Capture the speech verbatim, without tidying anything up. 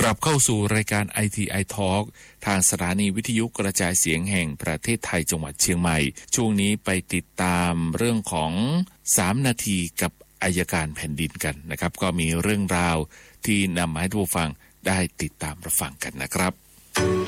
ลับเข้าสู่รายการ ไอ ที ไอ Talk ทางสถานีวิทยุกระจายเสียงแห่งประเทศไทยจังหวัดเชียงใหม่ช่วงนี้ไปติดตามเรื่องของสามนาทีกับอัยการแผ่นดินกันนะครับก็มีเรื่องราวที่นำมาให้ทุกฟังได้ติดตามรับฟังกันนะครับ